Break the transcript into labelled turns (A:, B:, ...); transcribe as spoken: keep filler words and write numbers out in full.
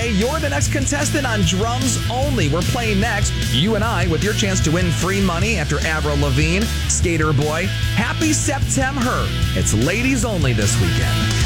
A: Today, you're the next contestant on Drums Only. We're playing next, you and I, with your chance to win free money after Avril Lavigne, Skater Boy. Happy September. It's ladies only this weekend.